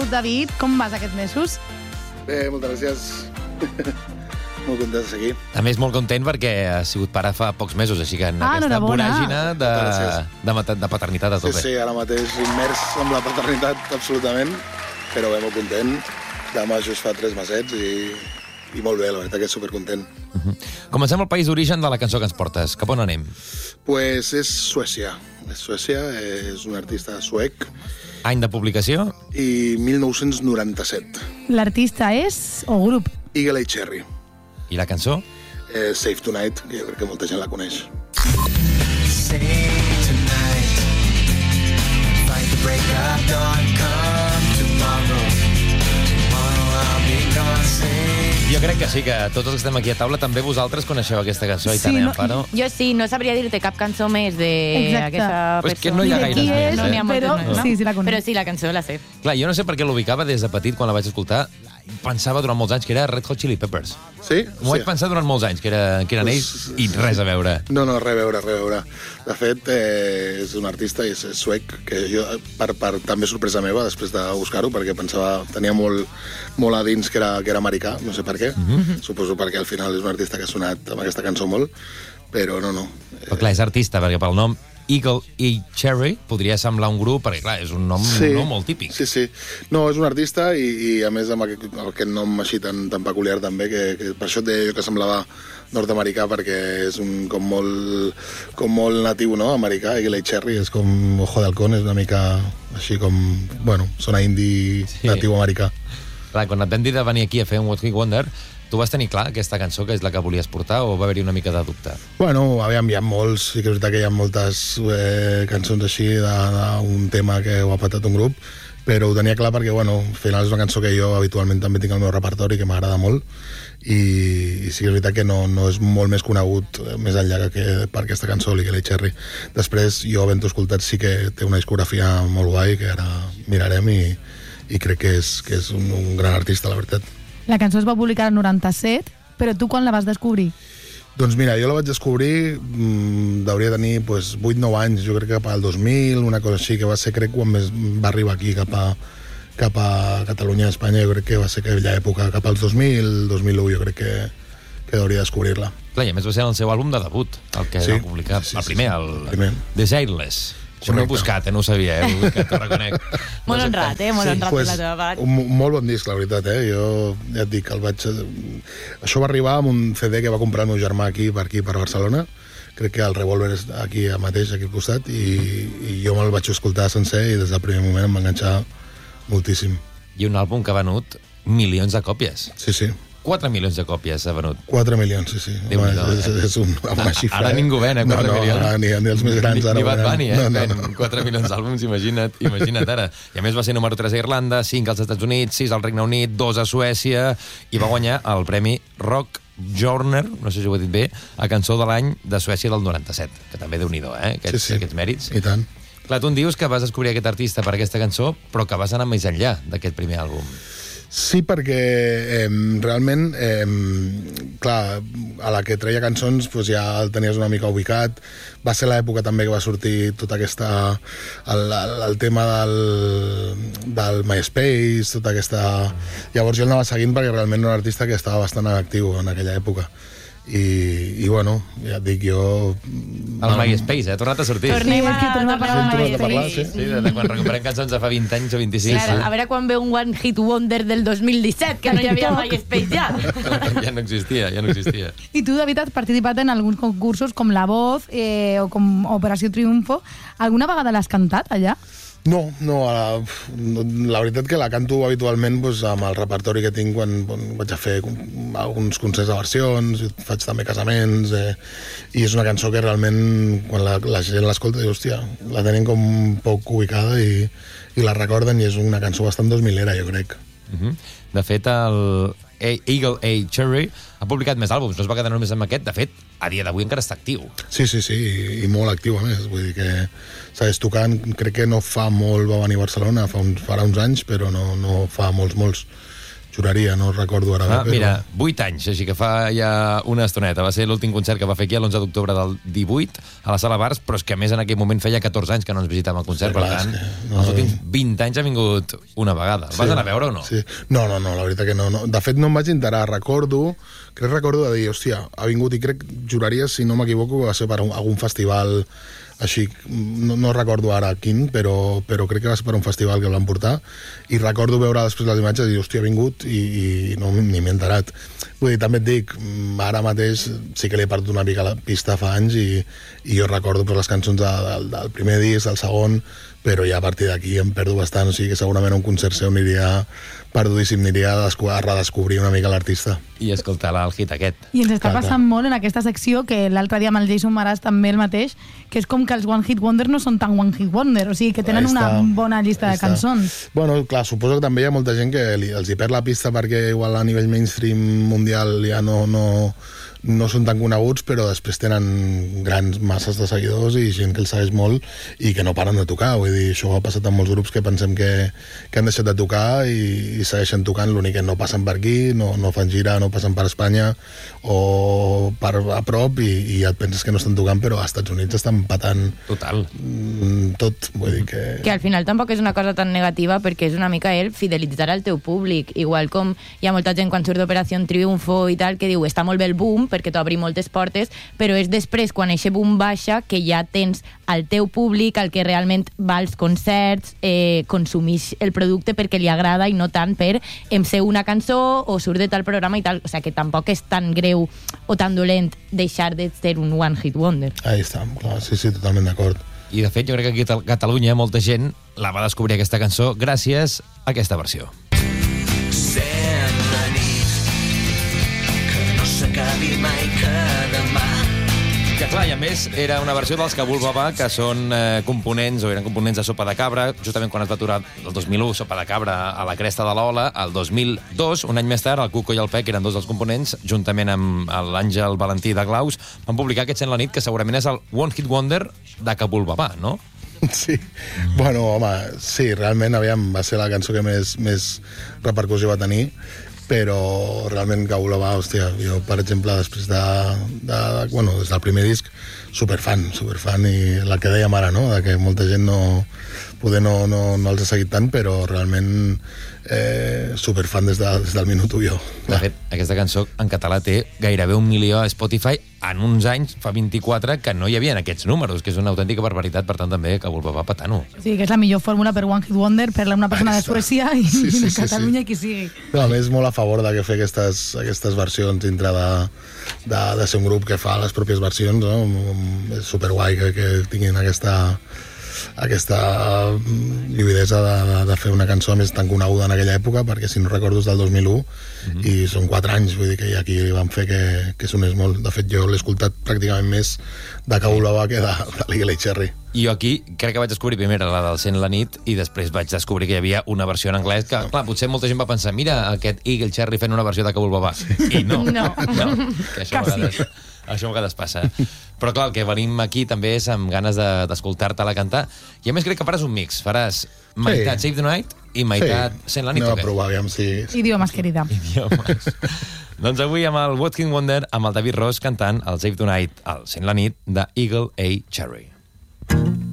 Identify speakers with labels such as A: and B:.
A: David. Com vas aquests mesos?
B: Bé, moltes gràcies. Molt content de seguir.
C: A més, molt content perquè ha sigut pare fa pocs mesos, així que en aquesta
A: enhorabona.
C: voràgina de paternitat a tope.
B: Sí, ara mateix immers amb la paternitat, absolutament, però bé, molt content. Demà just fa 3 mesets i molt bé, la veritat que supercontent.
C: Comencem el país d'origen de la cançó que ens portes. Cap on anem?
B: Pues és Suècia. És un artista suec.
C: Any de publicació?
B: I 1997.
A: L'artista és o grup?
B: Eagle Eye Cherry.
C: I la cançó?
B: Save Tonight, que jo crec que molta gent la coneix.
D: Save tonight. Fight the break of dawn. Come tomorrow. Tomorrow I'll be gone. Save.
C: Jo crec que sí, que tots els que estem aquí a taula també vosaltres coneixeu aquesta cançó, i tant, Amparo?
E: Jo sí, no sabria dir-te cap cançó més
A: Exacte.
E: d'aquesta
C: Pues
E: persona.
C: que no hi ha
A: Ni de qui
C: gaires
A: és,
C: més,
E: n'hi ha moltes
A: però
E: més, no?
A: sí, la conec.
E: Però sí, la cançó la sé.
C: Clar, jo no sé per què l'ubicava des de petit, quan la vaig escoltar, pensava durant molts anys que era Red Hot Chili Peppers.
B: Sí?
C: M'ho vaig pensar durant molts anys, que eren ells, i res a veure.
B: No, res a veure. De fet, és un artista i és suec, que jo, per també sorpresa meva, després de buscar-ho, perquè pensava, tenia molt a dins que era americà, no sé per què. Suposo perquè al final és un artista que ha sonat amb aquesta cançó molt, però no.
C: Però clar, és artista, perquè pel nom Eagle Eye Cherry podria semblar un grup, perquè clar, és un nom no molt típic.
B: Sí. No, és un artista i a més amb aquest nom així tan peculiar també, que per això et deia jo que semblava nord-americà, perquè és com molt natiu, no?, americà. Eagle Eye Cherry és com Ojo de Halcón, és una mica així com, bueno, sona indie natiu americà.
C: Clar, quan et vam dir de venir aquí a fer un What We Wonder, tu vas tenir clar aquesta cançó que és la que volies portar o va haver-hi una mica de dubte?
B: Bueno, aviam, hi ha molts, sí que és veritat que hi ha moltes cançons així d'un tema que ho ha patat un grup, però ho tenia clar perquè, bueno, al final és una cançó que jo habitualment també tinc al meu repertori, que m'agrada molt, i sí que és veritat que no és molt més conegut més enllà que per aquesta cançó, l'Eagle Eye Cherry. Després, jo havent-ho escoltat, sí que té una discografia molt guai, que ara mirarem, i crec que és un gran artista, la veritat.
A: La cançó es va publicar el 97, però tu quan la vas descobrir?
B: Doncs mira, jo la vaig descobrir, devia tenir 8-9 anys, jo crec que cap al 2000, una cosa així, que va ser, crec, quan va arribar aquí cap a Catalunya, a Espanya, jo crec que va ser aquella època, cap als 2000, 2001, jo crec que hauria de descobrir-la.
C: Clar, i a més va ser el seu àlbum de debut, el que va publicar, el primer, el Desireless. Això no ho he buscat, no ho sabia, ho he buscat, ho reconec.
E: Molt honrat, molt honrat per la teva part.
B: Un molt bon disc, la veritat, Jo ja et dic, això va arribar amb un CD que va comprar el meu germà aquí per Barcelona, crec que el Revolver és aquí mateix, aquí al costat, i jo me'l vaig escoltar sencer i des del primer moment em va enganxar moltíssim.
C: I un àlbum que ha venut milions de còpies.
B: Sí.
C: 4 milions de còpies s'ha venut.
B: 4 milions, sí. És una xifra.
C: Ara ningú ven, 4 milions.
B: No, ni els més grans ara.
C: Ni Bad Bunny,
B: No.
C: 4 milions d'àlbums, imagina't ara. I a més va ser número 3 a Irlanda, 5 als Estats Units, 6 al Regne Unit, 2 a Suècia, i va guanyar el premi Rock Journer, no sé si ho he dit bé, a cançó de l'any de Suècia del 97, que també déu-n'hi-do, aquests mèrits.
B: I tant.
C: Clar, tu em dius que vas descobrir aquest artista per aquesta cançó, però que vas anar més enllà d'aquest primer àlbum.
B: Sí, perquè realment, clar, a la que treia cançons ja el tenies una mica ubicat. Va ser l'època també que va sortir tot el tema del MySpace, tota aquesta... Llavors jo el anava seguint perquè realment era un artista que estava bastant actiu en aquella època. I bueno, ja et dic, jo...
C: El MySpace, ha tornat a sortir.
E: Tornem a parlar
B: de parlar,
E: MySpace.
B: sí.
C: Sí, de quan recuperem cançons de fa 20 anys o 25.
E: Clar, a veure quan ve un One Hit Wonder del 2017, que no hi havia MySpace ja.
C: Ja no existia.
A: I tu, David, has participat en alguns concursos com La Voz o com Operació Triunfo. Alguna vegada l'has cantat allà?
B: No, la veritat que la canto habitualment amb el repertori que tinc quan vaig a fer alguns concerts de versions, faig també casaments, i és una cançó que realment quan la gent l'escolta diu, hòstia, la tenen com poc ubicada i la recorden, i és una cançó bastant 2000era, jo crec.
C: De fet, el Eagle Eye Cherry ha publicat més àlbums, no es va quedar només amb aquest. De fet, a dia d'avui encara està actiu.
B: Sí, i molt actiu a més, vull dir que segueix tocant. Crec que no fa molt va venir a Barcelona, farà uns anys, però no fa molts, Juraria, no recordo ara.
C: Ah, mira, 8 anys, així que fa ja una estoneta. Va ser l'últim concert que va fer aquí l'11 d'octubre del 18 a la Sala Bars, però és que a més en aquell moment feia 14 anys que no ens visitàvem al concert, per tant, els últims 20 anys ha vingut una vegada. El vas anar a veure o no?
B: Sí. No, la veritat que no. De fet, no em vaig enterar. Recordo de dir, hòstia, ha vingut i juraria, si no m'equivoco, va ser per algun festival així, no recordo ara quin, però crec que va ser per un festival que el van portar, i recordo veure després les imatges i dir, hòstia, ha vingut i no, ni m'he enterat. Vull dir, també et dic, ara mateix sí que li he perdut una mica la pista fa anys i jo recordo les cançons del primer disc, del segon, però ja a partir d'aquí em perdo bastant, o sigui que segurament a un concert seu aniria perdudíssim, aniria a redescobrir una mica l'artista.
C: I escoltar el hit aquest.
A: I ens està passant molt en aquesta secció, que l'altre dia amb el Jason Mraz també el mateix, que és com que els One Hit Wonder no són tan One Hit Wonder, o sigui que tenen una bona llista de cançons.
B: Bueno, clar, suposo que també hi ha molta gent que els hi perd la pista perquè igual a nivell mainstream mundial ja no són tan coneguts, però després tenen grans masses de seguidors i gent que els segueix molt i que no paren de tocar. Vull dir, això ha passat amb molts grups que pensem que han deixat de tocar i segueixen tocant, l'únic que no passen per aquí, no fan gira, no passen per Espanya o a prop i et penses que no estan tocant, però als Estats Units estan patant
C: total
B: tot. Vull dir que
E: al final tampoc és una cosa tan negativa, perquè és una mica fidelitzar al teu públic, igual com hi ha molta gent quan surt d'Operació Triunfo i tal, que diu, està molt bé el boom perquè t'obri moltes portes, però és després quan eixe boom baixa que ja tens el teu públic, el que realment va als concerts, consumix el producte perquè li agrada i no tant per em sé una cançó o surt de tal programa i tal, o sigui que tampoc és tan greu o tan dolent deixar de ser un One Hit Wonder.
B: Ahí està, clar, sí, totalment d'acord.
C: I de fet jo crec que aquí a Catalunya molta gent la va descobrir aquesta cançó gràcies a aquesta versió.
D: Sent la nit que no s'acabi mai, que demà.
C: Que clar, i a més era una versió dels Kabul Baba, que són components, o eren components de Sopa de Cabra, justament quan es va aturar el 2001 Sopa de Cabra a la cresta de l'Ola, el 2002, un any més tard, el Cuco i el Pec, que eren dos dels components, juntament amb l'Àngel Valentí de Glaus, van publicar aquest Sent la nit, que segurament és el One Hit Wonder de Kabul Baba, no?
B: Sí, bueno, home, sí, realment, va ser la cançó que més repercussió va tenir, però realment Kabul Baba, hòstia, jo, per exemple, després des del primer disc, superfan, i el que dèiem ara, no?, de que molta gent no els ha seguit tant, però realment superfan des del minut 1 jo.
C: De fet, aquesta cançó en català té gairebé 1 milió a Spotify en uns anys, fa 24, que no hi havia aquests números, que és una autèntica barbaritat, per tant també Kabul Baba petant-ho.
A: Sí, que és la millor fórmula per One Hit Wonder, per una persona de Suècia i de Catalunya, qui sigui.
B: No, a més, molt a favor de que fer aquestes versions dintre de ser un grup que fa les pròpies versions, no? És superguai que tinguin aquesta lluidesa de fer una cançó més tan coneguda en aquella època, perquè si no recordo és del 2001 i són 4 anys, vull dir que aquí van fer que sonés molt. De fet, jo l'he escoltat pràcticament més de Kabul Baba que de l'Eagle Cherry.
C: I jo aquí crec que vaig descobrir primer la del Sent la nit i després vaig descobrir que hi havia una versió en anglès que, clar, potser molta gent va pensar, mira aquest Eagle Cherry fent una versió de Kabul Baba. I no. Que això a vegades passa. Però clar, el que venim aquí també és amb ganes d'escoltar-te-la cantar. I a més crec que faràs un mix. Faràs meitat Save the Night i meitat Sent la nit.
B: Anem a provar, aviam si...
A: Idiomes, querida.
C: Idiomes. Doncs avui amb el One Hit Wonder, amb el David Ross cantant el Save the Night, el Sent la nit, de Eagle A. Cherry.